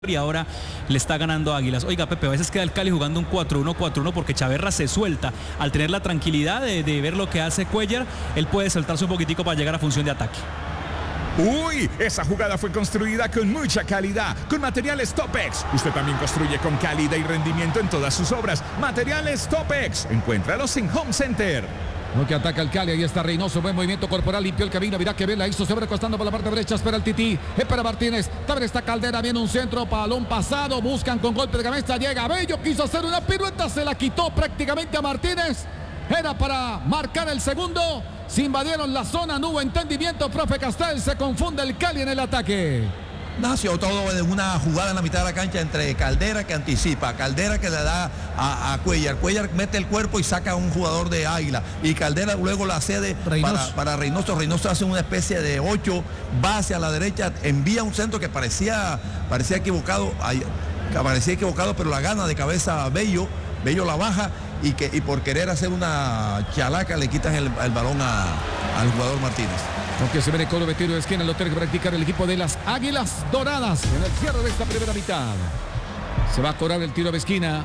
y ahora le está ganando Águilas. Oiga, Pepe, a veces queda el Cali jugando un 4-1, 4-1 porque Chaverra se suelta. Al tener la tranquilidad de ver lo que hace Cuellar, él puede soltarse un poquitico para llegar a función de ataque. Uy, esa jugada fue construida con mucha calidad, con materiales Topex. Usted también construye con calidad y rendimiento en todas sus obras. Materiales Topex, encuéntralos en Home Center. Lo que ataca el Cali, ahí está Reynoso, buen movimiento corporal, limpió el camino, mira que bien la hizo, se va recostando por la parte derecha, espera el Tití, espera Martínez, también está Caldera, viene un centro, balón pasado, buscan con golpe de cabeza, llega Bello, quiso hacer una pirueta, se la quitó prácticamente a Martínez, era para marcar el segundo, se invadieron la zona, no hubo entendimiento, profe Castel, se confunde el Cali en el ataque. Nació todo de una jugada en la mitad de la cancha entre Caldera que anticipa, Caldera que le da a Cuellar, Cuellar mete el cuerpo y saca a un jugador de Águila y Caldera luego la cede para Reynoso. Reynoso hace una especie de 8, va hacia la derecha, envía un centro que parecía equivocado, pero la gana de cabeza Bello la baja y por querer hacer una chalaca le quitan el balón al jugador Martínez. Aunque se viene coro de tiro de esquina, lo tiene que practicar el equipo de las Águilas Doradas en el cierre de esta primera mitad. Se va a cobrar el tiro de esquina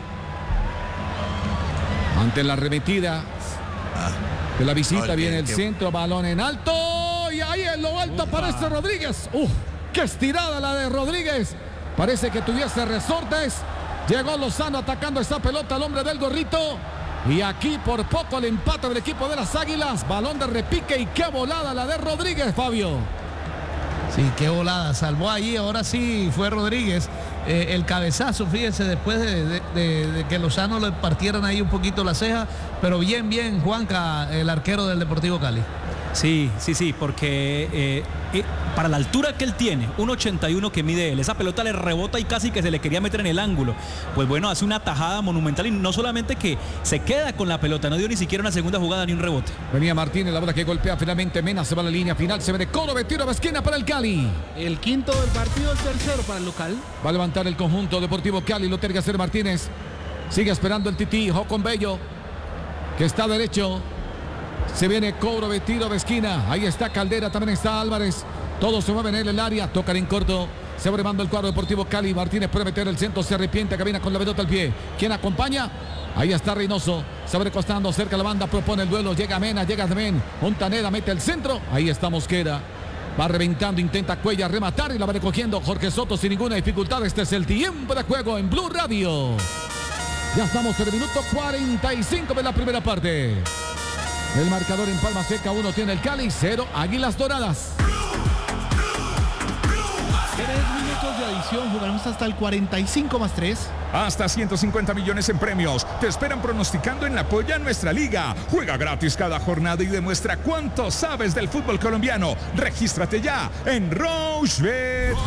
ante la arremetida de la visita. Viene el centro, balón en alto y ahí en lo alto aparece Rodríguez. ¡Qué estirada la de Rodríguez! Parece que tuviese resortes. Llegó Lozano atacando esa pelota al hombre del gorrito. Y aquí por poco el empate del equipo de las Águilas. Balón de repique y qué volada la de Rodríguez, Fabio. Sí, qué volada. Salvó allí, ahora sí fue Rodríguez. El cabezazo, fíjese, después de que Lozano le partieran ahí un poquito la ceja. Pero bien, Juanca, el arquero del Deportivo Cali. Sí, porque para la altura que él tiene, 1.81 que mide él, esa pelota le rebota y casi que se le quería meter en el ángulo. Pues bueno, hace una tajada monumental y no solamente que se queda con la pelota, no dio ni siquiera una segunda jugada ni un rebote. Venía Martínez, la bola que golpea finalmente Mena, se va a la línea final, se ve coro de tiro de esquina para el Cali. El quinto del partido, el tercero para el local. Va a levantar el conjunto Deportivo Cali, lo tiene que hacer Martínez. Sigue esperando el Tití, con Bello, que está derecho. Se viene cobro de tiro de esquina. Ahí está Caldera, también está Álvarez. Todos se mueven en el área. Tocan en corto. Se abre mando el cuadro Deportivo Cali. Martínez puede meter el centro. Se arrepiente. Camina con la pelota al pie. ¿Quién acompaña? Ahí está Reynoso. Se abre costando cerca de la banda. Propone el duelo. Llega Mena. Llega Demén. Montaneda mete el centro. Ahí está Mosquera. Va reventando. Intenta Cuellar rematar y la va recogiendo Jorge Soto sin ninguna dificultad. Este es el tiempo de juego en Blue Radio. Ya estamos en el minuto 45 de la primera parte. El marcador en Palma Seca, 1 tiene el Cali, 0 Águilas Doradas. 3 minutos de adición, jugaremos hasta el 45 más 3. Hasta 150 millones en premios. Te esperan pronosticando en la Polla Nuestra Liga. Juega gratis cada jornada y demuestra cuánto sabes del fútbol colombiano. Regístrate ya en Rochebet.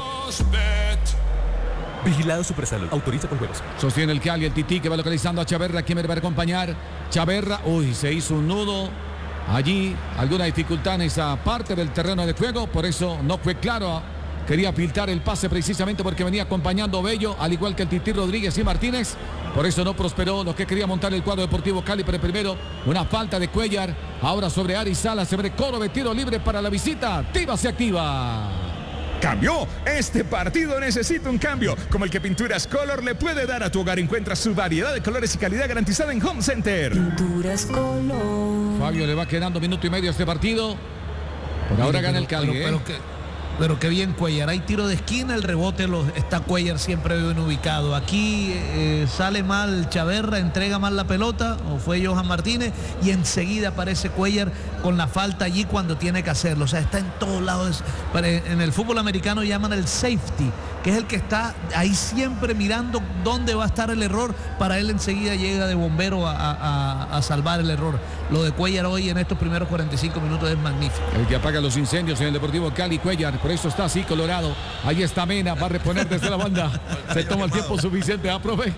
Vigilado Supersalud. Autoriza con juegos. Sostiene el Cali, el Tití que va localizando a Chaverra. ¿Quién me va a acompañar? Chaverra. Se hizo un nudo. Allí alguna dificultad en esa parte del terreno de juego. Por eso no fue claro. Quería filtrar el pase precisamente porque venía acompañando Bello, al igual que el Tití Rodríguez y Martínez. Por eso no prosperó lo que quería montar el cuadro Deportivo Cali. Pero primero una falta de Cuellar. Ahora sobre Ari Sala. Se ve coro de tiro libre para la visita. Tiva se activa. Cambió. Este partido necesita un cambio, como el que Pinturas Color le puede dar a tu hogar. Encuentra su variedad de colores y calidad garantizada en Home Center. Pinturas Color. Fabio, le va quedando minuto y medio a este partido. Por ahora gana el Cali. Pero qué bien Cuellar, hay tiro de esquina, el rebote está Cuellar siempre bien ubicado. Aquí sale mal Chaverra, entrega mal la pelota, o fue Johan Martínez, y enseguida aparece Cuellar con la falta allí cuando tiene que hacerlo. O sea, está en todos lados. En el fútbol americano llaman el safety, que es el que está ahí siempre mirando dónde va a estar el error, para él enseguida llega de bombero a salvar el error. Lo de Cuellar hoy en estos primeros 45 minutos es magnífico. El que apaga los incendios en el Deportivo Cali, Cuellar. Por eso está así colorado. Ahí está Mena, va a reponer desde la banda. Se toma el tiempo suficiente, profe.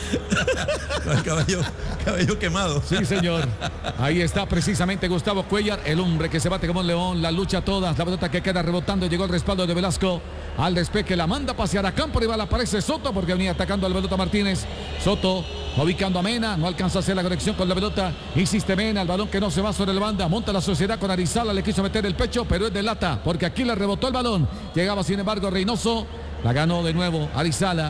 Cabello quemado. Sí, señor. Ahí está precisamente Gustavo Cuellar, el hombre que se bate como un león, la lucha toda, la pelota que queda rebotando, llegó el respaldo de Velasco. Al despeje la manda a pasear a campo rival, aparece Soto porque venía atacando al pelota Martínez. Soto ubicando a Mena, no alcanza a hacer la conexión con la pelota. Insiste Mena, el balón que no se va sobre la banda, monta la sociedad con Arizala, le quiso meter el pecho, pero es de lata porque aquí le rebotó el balón. Llegaba sin embargo Reynoso La ganó de nuevo Arizala.